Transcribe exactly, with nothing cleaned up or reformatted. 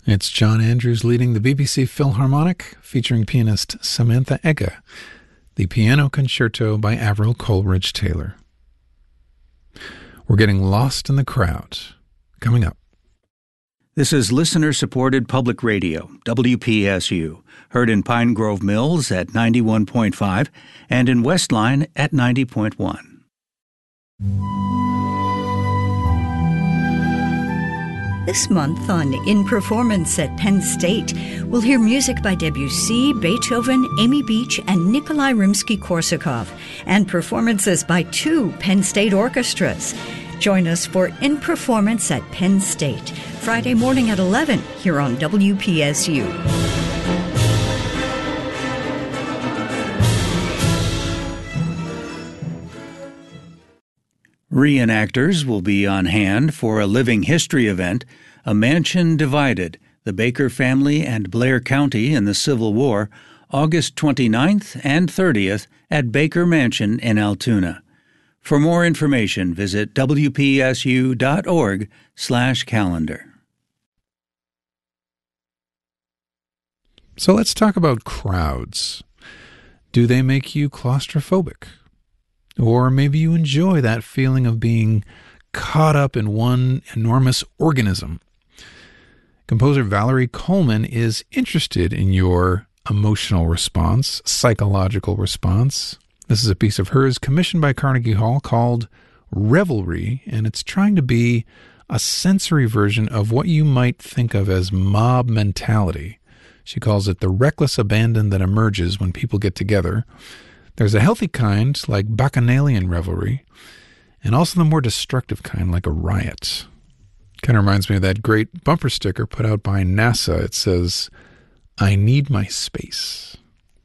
It's John Andrews leading the B B C Philharmonic, featuring pianist Samantha Egge, the Piano Concerto by Avril Coleridge-Taylor. We're getting lost in the crowd. Coming up. This is listener-supported public radio, W P S U, heard in Pine Grove Mills at ninety-one point five and in Westline at ninety point one. This month on In Performance at Penn State, we'll hear music by Debussy, Beethoven, Amy Beach, and Nikolai Rimsky-Korsakov, and performances by two Penn State orchestras. Join us for In Performance at Penn State, Friday morning at eleven, here on W P S U. Reenactors will be on hand for a living history event, A Mansion Divided, the Baker Family and Blair County in the Civil War, August twenty-ninth and thirtieth at Baker Mansion in Altoona. For more information, visit W P S U dot org slash calendar. So let's talk about crowds. Do they make you claustrophobic? Or maybe you enjoy that feeling of being caught up in one enormous organism. Composer Valerie Coleman is interested in your emotional response, psychological response. This is a piece of hers commissioned by Carnegie Hall called Revelry, and it's trying to be a sensory version of what you might think of as mob mentality. She calls it the reckless abandon that emerges when people get together. There's a healthy kind, like bacchanalian revelry, and also the more destructive kind, like a riot. Kind of reminds me of that great bumper sticker put out by NASA. It says, "I need my space."